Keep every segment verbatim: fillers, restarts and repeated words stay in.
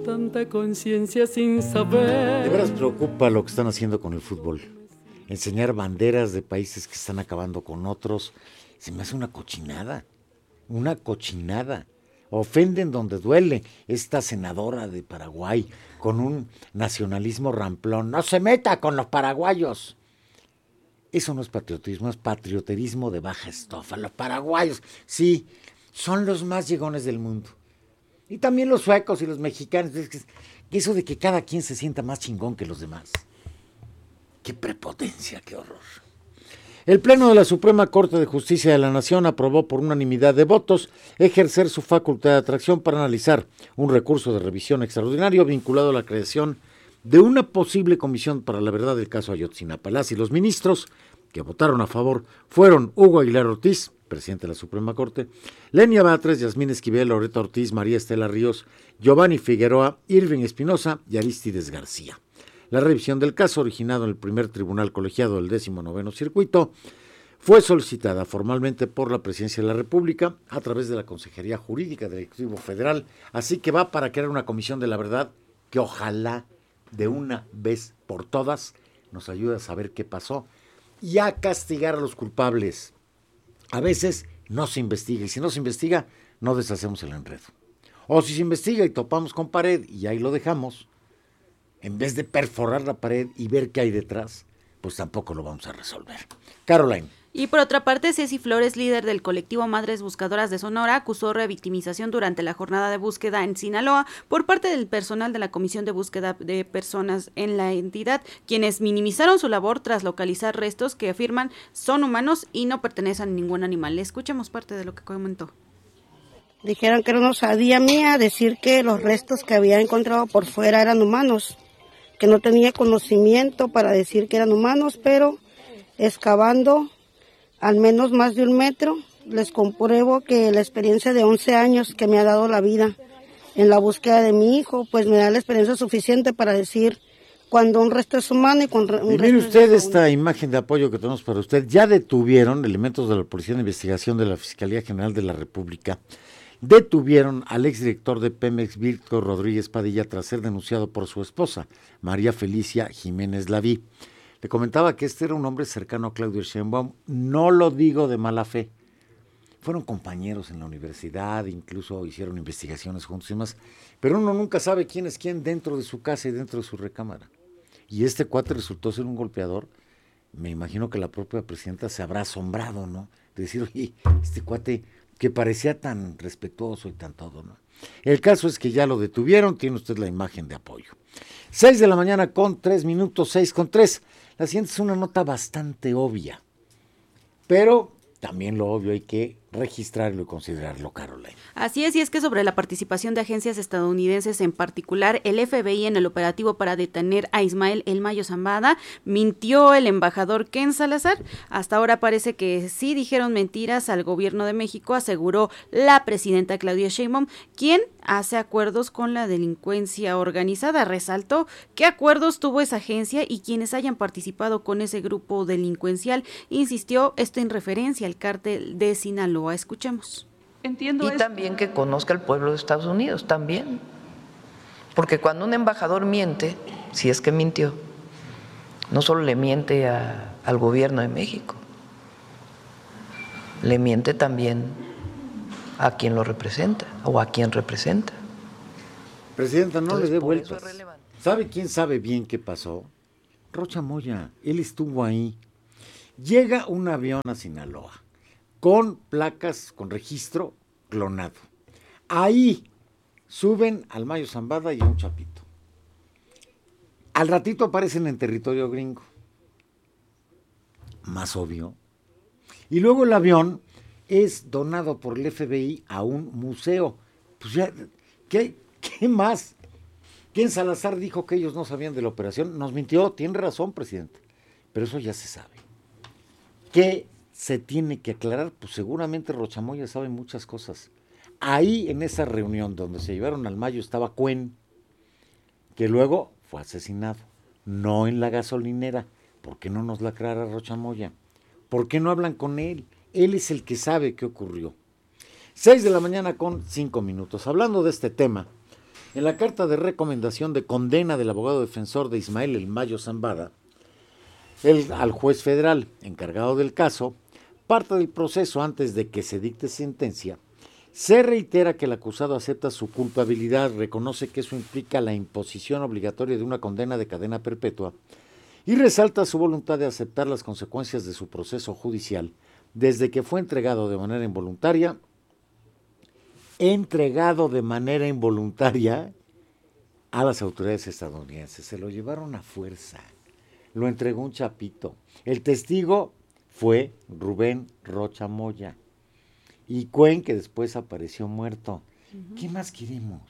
tanta conciencia sin saber. De veras preocupa lo que están haciendo con el fútbol. Enseñar banderas de países que están acabando con otros. Se me hace una cochinada. Una cochinada. Ofenden donde duele. Esta senadora de Paraguay con un nacionalismo ramplón. No se meta con los paraguayos. Eso no es patriotismo, es patrioterismo de baja estofa. Los paraguayos, sí, son los más llegones del mundo. Y también los suecos y los mexicanos. Eso de que cada quien se sienta más chingón que los demás. ¡Qué prepotencia, qué horror! El Pleno de la Suprema Corte de Justicia de la Nación aprobó por unanimidad de votos ejercer su facultad de atracción para analizar un recurso de revisión extraordinario vinculado a la creación de una posible comisión para la verdad del caso Ayotzinapa. Las y los ministros que votaron a favor fueron Hugo Aguilar Ortiz, presidente de la Suprema Corte, Lenia Batres, Yasmín Esquivel, Loreta Ortiz, María Estela Ríos, Giovanni Figueroa, Irving Espinosa y Arístides García. La revisión del caso, originado en el primer tribunal colegiado del décimo noveno circuito, fue solicitada formalmente por la Presidencia de la República a través de la Consejería Jurídica del Ejecutivo Federal, así que va para crear una comisión de la verdad que ojalá de una vez por todas nos ayude a saber qué pasó y a castigar a los culpables. A veces no se investiga, y si no se investiga, no deshacemos el enredo. O si se investiga y topamos con pared y ahí lo dejamos, en vez de perforar la pared y ver qué hay detrás, pues tampoco lo vamos a resolver. Caroline. Y por otra parte, Ceci Flores, líder del colectivo Madres Buscadoras de Sonora, acusó revictimización durante la jornada de búsqueda en Sinaloa por parte del personal de la Comisión de Búsqueda de Personas en la entidad, quienes minimizaron su labor tras localizar restos que afirman son humanos y no pertenecen a ningún animal. Escuchemos parte de lo que comentó. Dijeron que era una osadía mía decir que los restos que había encontrado por fuera eran humanos, que no tenía conocimiento para decir que eran humanos, pero excavando al menos más de un metro, les compruebo que la experiencia de once años que me ha dado la vida en la búsqueda de mi hijo, pues me da la experiencia suficiente para decir cuando un resto es humano y cuando un y mire usted esta imagen de apoyo que tenemos para usted. Ya detuvieron elementos de la Policía de Investigación de la Fiscalía General de la República. Detuvieron al exdirector de Pemex, Víctor Rodríguez Padilla, tras ser denunciado por su esposa, María Felicia Jiménez Laví. Le comentaba que este era un hombre cercano a Claudio Sheinbaum. No lo digo de mala fe. Fueron compañeros en la universidad, incluso hicieron investigaciones juntos y demás. Pero uno nunca sabe quién es quién dentro de su casa y dentro de su recámara. Y este cuate resultó ser un golpeador. Me imagino que la propia presidenta se habrá asombrado, ¿no? De decir, oye, este cuate que parecía tan respetuoso y tan todo, ¿no? El caso es que ya lo detuvieron, tiene usted la imagen de apoyo. Seis de la mañana con tres minutos, seis con tres. La siguiente es una nota bastante obvia, pero también lo obvio hay que registrarlo y considerarlo, Caroline. Así es, y es que sobre la participación de agencias estadounidenses, en particular el F B I en el operativo para detener a Ismael El Mayo Zambada, mintió el embajador Ken Salazar. Hasta ahora parece que sí dijeron mentiras al gobierno de México, aseguró la presidenta Claudia Sheinbaum, quien hace acuerdos con la delincuencia organizada. Resaltó qué acuerdos tuvo esa agencia y quienes hayan participado con ese grupo delincuencial. Insistió esto en referencia al cártel de Sinaloa. Escuchemos. Entiendo y esto. También que conozca el pueblo de Estados Unidos, también. Porque cuando un embajador miente, si es que mintió, no solo le miente a, al gobierno de México, le miente también a quien lo representa o a quien representa. Presidenta, no Entonces, le dé vueltas. ¿Sabe quién sabe bien qué pasó? Rocha Moya, él estuvo ahí. Llega un avión a Sinaloa con placas, con registro clonado. Ahí suben al Mayo Zambada y a un chapito. Al ratito aparecen en territorio gringo. Más obvio. Y luego el avión es donado por el F B I a un museo. Pues ya, ¿qué, qué más? ¿Quién Salazar dijo que ellos no sabían de la operación? Nos mintió, tiene razón, presidente. Pero eso ya se sabe. ¿Qué se tiene que aclarar? Pues seguramente Rocha Moya sabe muchas cosas. Ahí en esa reunión donde se llevaron al Mayo estaba Cuen, que luego fue asesinado. No en la gasolinera. ¿Por qué no nos la aclara Rocha Moya? ¿Por qué no hablan con él? Él es el que sabe qué ocurrió. Seis de la mañana con cinco minutos. Hablando de este tema, En la carta de recomendación de condena del abogado defensor de Ismael El Mayo Zambada, el, al juez federal encargado del caso, parte del proceso antes de que se dicte sentencia, se reitera que el acusado acepta su culpabilidad, reconoce que eso implica la imposición obligatoria de una condena de cadena perpetua y resalta su voluntad de aceptar las consecuencias de su proceso judicial desde que fue entregado de manera involuntaria, entregado de manera involuntaria a las autoridades estadounidenses. Se lo llevaron a fuerza, lo entregó un chapito. El testigo fue Rubén Rocha Moya y Cuen, que después apareció muerto. Uh-huh. ¿Qué más queremos?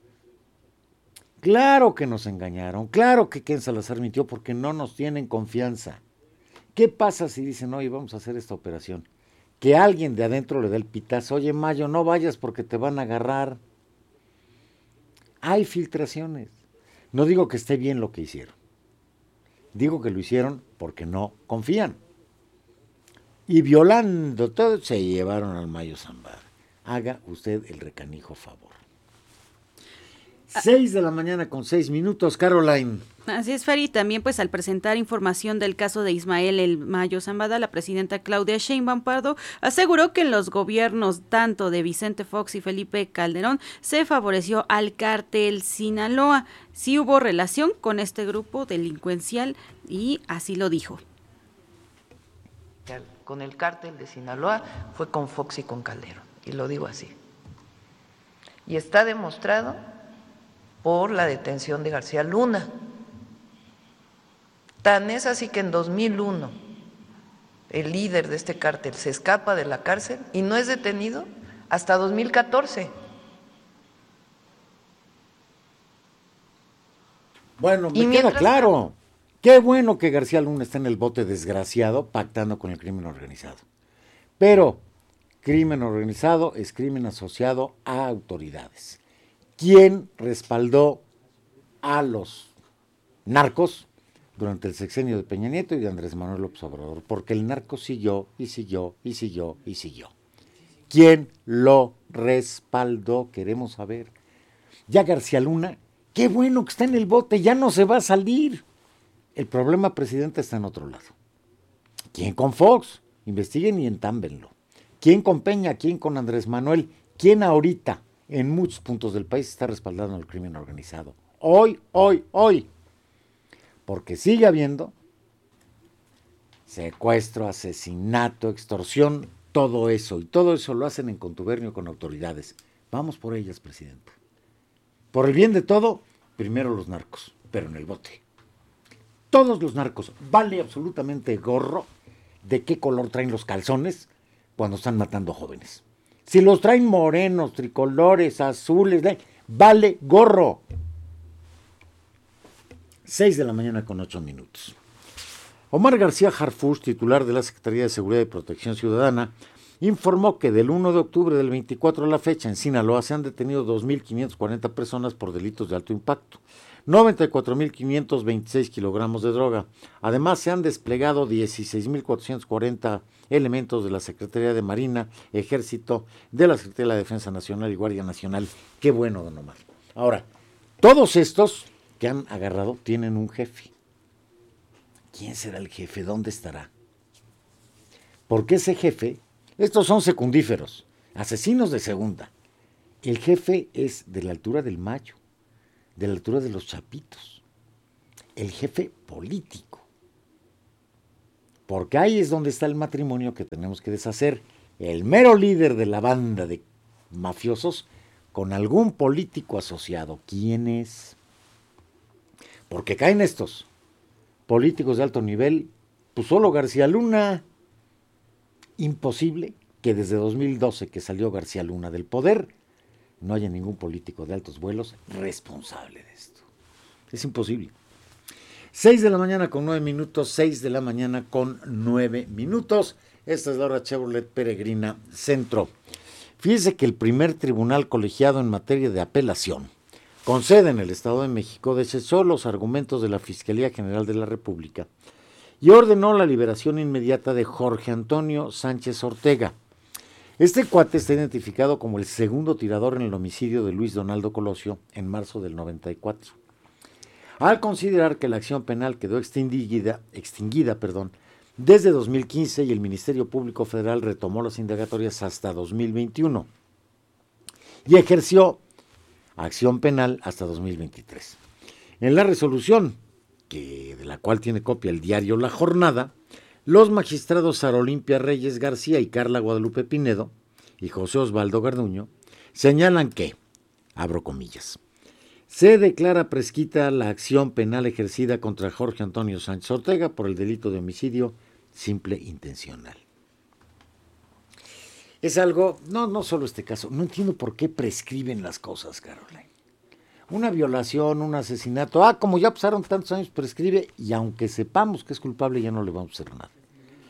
Claro que nos engañaron, claro que Ken Salazar mintió porque no nos tienen confianza. ¿Qué pasa si dicen, oye, vamos a hacer esta operación? Que alguien de adentro le dé el pitazo, oye, Mayo, no vayas porque te van a agarrar. Hay filtraciones. No digo que esté bien lo que hicieron. Digo que lo hicieron porque no confían. Y violando todo, se llevaron al Mayo Zambada. Haga usted el recanijo favor. Seis de la mañana con seis minutos, Caroline. Así es, Feri. También, pues, al presentar información del caso de Ismael El Mayo Zambada, la presidenta Claudia Sheinbaum Pardo aseguró que en los gobiernos tanto de Vicente Fox y Felipe Calderón se favoreció al cártel Sinaloa. Sí hubo relación con este grupo delincuencial y así lo dijo. Con el cártel de Sinaloa fue con Fox y con Calderón, y lo digo así. Y está demostrado por la detención de García Luna. Tan es así que en dos mil uno el líder de este cártel se escapa de la cárcel y no es detenido hasta dos mil catorce. Bueno, me queda claro. Qué bueno que García Luna está en el bote desgraciado pactando con el crimen organizado. Pero crimen organizado es crimen asociado a autoridades. ¿Quién respaldó a los narcos durante el sexenio de Peña Nieto y de Andrés Manuel López Obrador? Porque el narco siguió y siguió y siguió y siguió. ¿Quién lo respaldó? Queremos saber. Ya García Luna, qué bueno que está en el bote, ya no se va a salir. El problema, presidente, está en otro lado. ¿Quién con Fox? Investiguen y entámbenlo. ¿Quién con Peña? ¿Quién con Andrés Manuel? ¿Quién ahorita en muchos puntos del país está respaldando el crimen organizado? Hoy, hoy, hoy. Porque sigue habiendo secuestro, asesinato, extorsión, todo eso. Y todo eso lo hacen en contubernio con autoridades. Vamos por ellas, presidenta. Por el bien de todo, primero los narcos, pero en el bote. Todos los narcos, vale absolutamente gorro de qué color traen los calzones cuando están matando jóvenes. Si los traen morenos, tricolores, azules, vale gorro. Seis de la mañana con ocho minutos. Omar García Harfuch, titular de la Secretaría de Seguridad y Protección Ciudadana, informó que del uno de octubre del veinticuatro a la fecha en Sinaloa se han detenido dos mil quinientas cuarenta personas por delitos de alto impacto, noventa y cuatro mil quinientos veintiséis kilogramos de droga. Además, se han desplegado dieciséis mil cuatrocientos cuarenta elementos de la Secretaría de Marina, Ejército, de la Secretaría de la Defensa Nacional y Guardia Nacional. Qué bueno, don Omar. Ahora, todos estos que han agarrado tienen un jefe. ¿Quién será el jefe? ¿Dónde estará? Porque ese jefe, estos son secundíferos, asesinos de segunda. El jefe es de la altura del Mayo, de la altura de los Chapitos, el jefe político. Porque ahí es donde está el matrimonio que tenemos que deshacer. El mero líder de la banda de mafiosos con algún político asociado. ¿Quién es? Porque caen estos políticos de alto nivel, pues solo García Luna. Imposible que desde dos mil doce que salió García Luna del poder no haya ningún político de altos vuelos responsable de esto. Es imposible. Seis de la mañana con nueve minutos, seis de la mañana con nueve minutos. Esta es la hora Chevrolet Peregrina Centro. Fíjese que el primer tribunal colegiado en materia de apelación, con sede en el Estado de México, desechó los argumentos de la Fiscalía General de la República y ordenó la liberación inmediata de Jorge Antonio Sánchez Ortega, Este cuate está identificado como el segundo tirador en el homicidio de Luis Donaldo Colosio en marzo del noventa y cuatro. Al considerar que la acción penal quedó extinguida, extinguida perdón, desde dos mil quince y el Ministerio Público Federal retomó las indagatorias hasta dos mil veintiuno y ejerció acción penal hasta dos mil veintitrés. En la resolución, que, de la cual tiene copia el diario La Jornada, los magistrados Sara Olimpia Reyes García y Carla Guadalupe Pinedo y José Osvaldo Garduño señalan que, abro comillas, se declara prescrita la acción penal ejercida contra Jorge Antonio Sánchez Ortega por el delito de homicidio simple intencional. Es algo, no, no solo este caso, no entiendo por qué prescriben las cosas, Caroline. Una violación, un asesinato, ah, como ya pasaron tantos años, prescribe, y aunque sepamos que es culpable, ya no le vamos a hacer nada.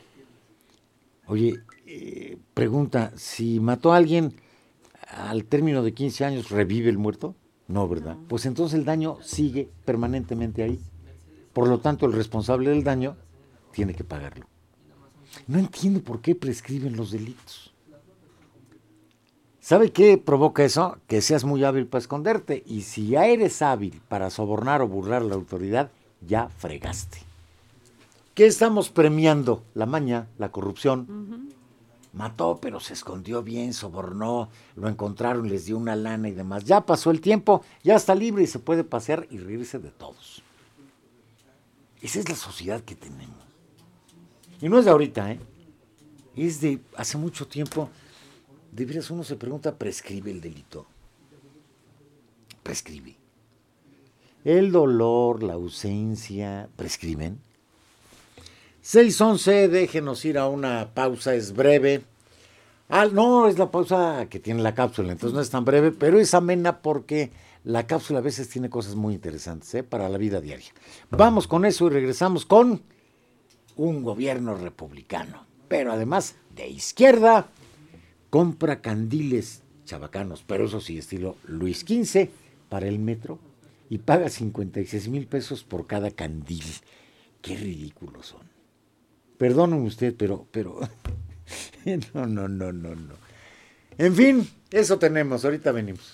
Oye, eh, pregunta, si mató a alguien al término de quince años, ¿revive el muerto? No, ¿verdad? No. Pues entonces el daño sigue permanentemente ahí. Por lo tanto, el responsable del daño tiene que pagarlo. No entiendo por qué prescriben los delitos. ¿Sabe qué provoca eso? Que seas muy hábil para esconderte. Y si ya eres hábil para sobornar o burlar a la autoridad, ya fregaste. ¿Qué estamos premiando? La maña, la corrupción. Uh-huh. Mató, pero se escondió bien, sobornó, lo encontraron, les dio una lana y demás. Ya pasó el tiempo, ya está libre y se puede pasear y reírse de todos. Esa es la sociedad que tenemos. Y no es de ahorita, ¿eh? Es de hace mucho tiempo. De veras uno se pregunta, ¿prescribe el delito? Prescribe. El dolor, la ausencia, ¿prescriben? seis once, déjenos ir a una pausa, es breve. Ah, no, es la pausa que tiene la cápsula, entonces no es tan breve, pero es amena porque la cápsula a veces tiene cosas muy interesantes, ¿eh? Para la vida diaria. Vamos con eso y regresamos con un gobierno republicano, pero además de izquierda, compra candiles chabacanos, pero eso sí, estilo Luis quince, para el metro y paga cincuenta y seis mil pesos por cada candil. Qué ridículos son. Perdonen usted, pero, pero, no, no, no, no, no. En fin, eso tenemos, ahorita venimos.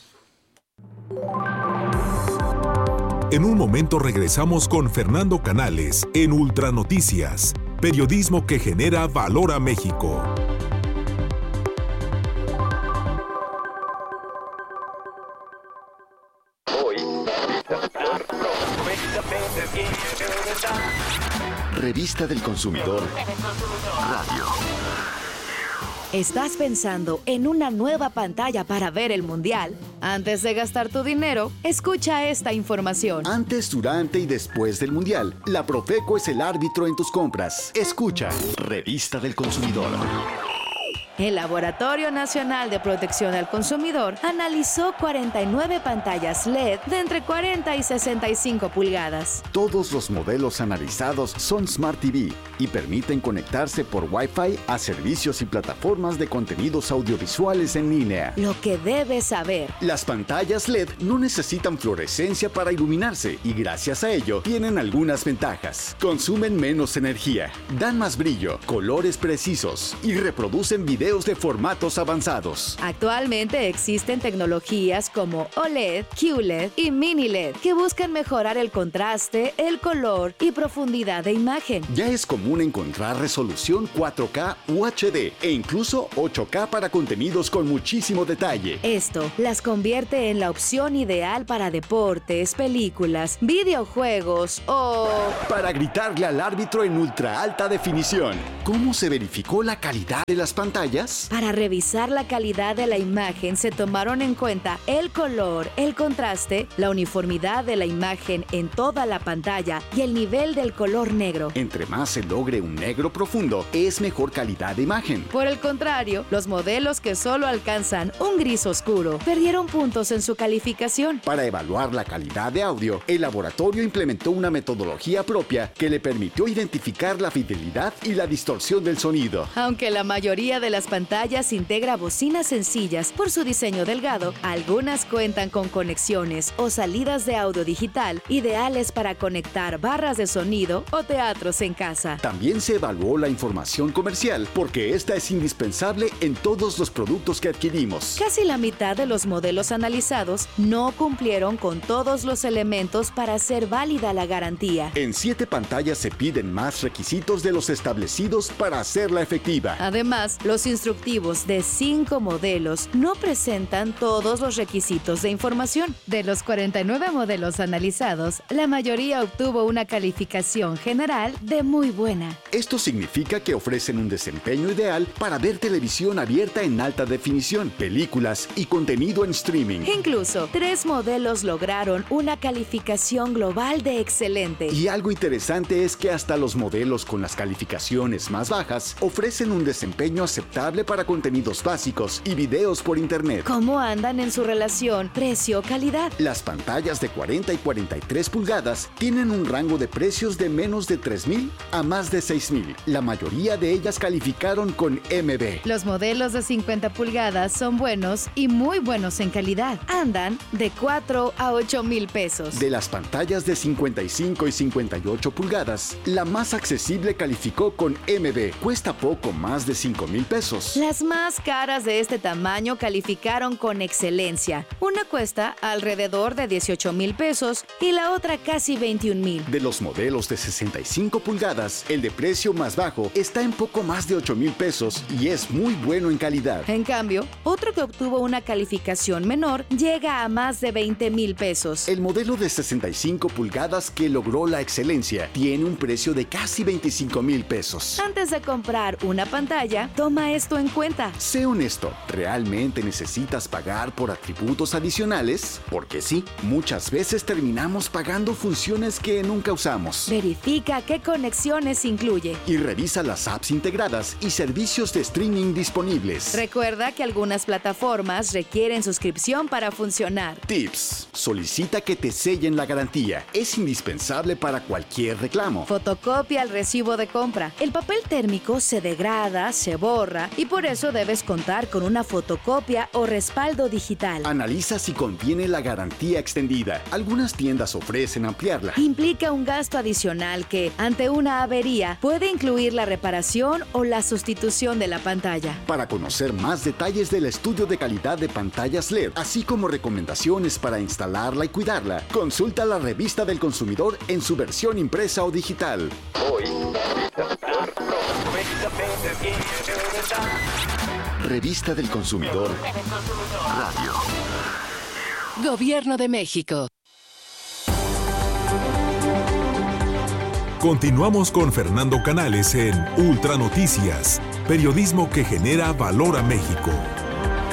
En un momento regresamos con Fernando Canales en Ultranoticias, periodismo que genera valor a México. Revista del Consumidor Radio. ¿Estás pensando en una nueva pantalla para ver el Mundial? Antes de gastar tu dinero, escucha esta información. Antes, durante y después del Mundial, la Profeco es el árbitro en tus compras. Escucha Revista del Consumidor. El Laboratorio Nacional de Protección al Consumidor analizó cuarenta y nueve pantallas L E D de entre cuarenta y sesenta y cinco pulgadas. Todos los modelos analizados son Smart T V y permiten conectarse por Wi-Fi a servicios y plataformas de contenidos audiovisuales en línea. Lo que debes saber: las pantallas L E D no necesitan fluorescencia para iluminarse y gracias a ello tienen algunas ventajas. Consumen menos energía, dan más brillo, colores precisos y reproducen videos de formatos avanzados. Actualmente existen tecnologías como O L E D, Q L E D y Mini L E D que buscan mejorar el contraste, el color y profundidad de imagen. Ya es común encontrar resolución cuatro K u H D e incluso ocho K para contenidos con muchísimo detalle. Esto las convierte en la opción ideal para deportes, películas, videojuegos o... para gritarle al árbitro en ultra alta definición. ¿Cómo se verificó la calidad de las pantallas? Para revisar la calidad de la imagen se tomaron en cuenta el color, el contraste, la uniformidad de la imagen en toda la pantalla y el nivel del color negro. Entre más se logre un negro profundo, es mejor calidad de imagen. Por el contrario, los modelos que solo alcanzan un gris oscuro perdieron puntos en su calificación. Para evaluar la calidad de audio, el laboratorio implementó una metodología propia que le permitió identificar la fidelidad y la distorsión del sonido. Aunque la mayoría de las las pantallas integra bocinas sencillas por su diseño delgado. Algunas cuentan con conexiones o salidas de audio digital ideales para conectar barras de sonido o teatros en casa. También se evaluó la información comercial porque esta es indispensable en todos los productos que adquirimos. Casi la mitad de los modelos analizados no cumplieron con todos los elementos para hacer válida la garantía. En siete pantallas se piden más requisitos de los establecidos para hacerla efectiva. Además, los instructivos de cinco modelos no presentan todos los requisitos de información. De los cuarenta y nueve modelos analizados, la mayoría obtuvo una calificación general de muy buena. Esto significa que ofrecen un desempeño ideal para ver televisión abierta en alta definición, películas y contenido en streaming. Incluso, tres modelos lograron una calificación global de excelente. Y algo interesante es que hasta los modelos con las calificaciones más bajas ofrecen un desempeño aceptable para contenidos básicos y videos por internet. ¿Cómo andan en su relación precio-calidad? Las pantallas de cuarenta y cuarenta y tres pulgadas tienen un rango de precios de menos de tres mil a más de seis mil. La mayoría de ellas calificaron con M B. Los modelos de cincuenta pulgadas son buenos y muy buenos en calidad. Andan de cuatro a ocho mil pesos. De las pantallas de cincuenta y cinco y cincuenta y ocho pulgadas, la más accesible calificó con M B. Cuesta poco más de cinco mil pesos. Las más caras de este tamaño calificaron con excelencia. Una cuesta alrededor de dieciocho mil pesos y la otra casi veintiún mil. De los modelos de sesenta y cinco pulgadas, el de precio más bajo está en poco más de ocho mil pesos y es muy bueno en calidad. En cambio, otro que obtuvo una calificación menor llega a más de veinte mil pesos. El modelo de sesenta y cinco pulgadas que logró la excelencia tiene un precio de casi veinticinco mil pesos. Antes de comprar una pantalla, toma esto en cuenta. Sé honesto, ¿realmente necesitas pagar por atributos adicionales? Porque sí, muchas veces terminamos pagando funciones que nunca usamos. Verifica qué conexiones incluye. Y revisa las apps integradas y servicios de streaming disponibles. Recuerda que algunas plataformas requieren suscripción para funcionar. Tips. Solicita que te sellen la garantía. Es indispensable para cualquier reclamo. Fotocopia el recibo de compra. El papel térmico se degrada, se borra y por eso debes contar con una fotocopia o respaldo digital. Analiza si conviene la garantía extendida. Algunas tiendas ofrecen ampliarla. Implica un gasto adicional que, ante una avería, puede incluir la reparación o la sustitución de la pantalla. Para conocer más detalles del estudio de calidad de pantallas L E D, así como recomendaciones para instalarla y cuidarla, consulta la Revista del Consumidor en su versión impresa o digital. Hoy. Revista del Consumidor Radio. Gobierno de México. Continuamos con Fernando Canales en Ultra Noticias, periodismo que genera valor a México.